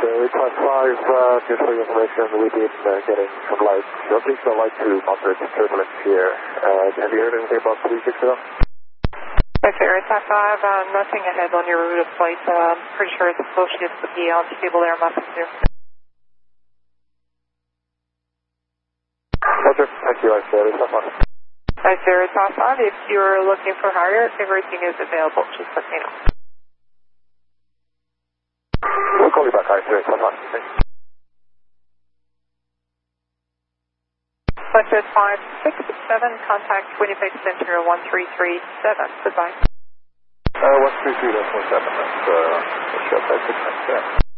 Class 5, just for your information, we've been getting some light shortly, so light to moderate turbulence here. Have you heard anything about 360 though? Yes, sir. Class 5, nothing ahead on your route of flight. Pretty sure it's associated with the unstable air massive. Roger, thank you, I said, it's not fun. Hi, sir. Class 5, if you're looking for higher, if everything is available, just let me know. We'll call you back, I said, it's not fun. Flight 567, contact Winnipeg Center 1337. Goodbye. 133, that's 17, that's short, that's 6,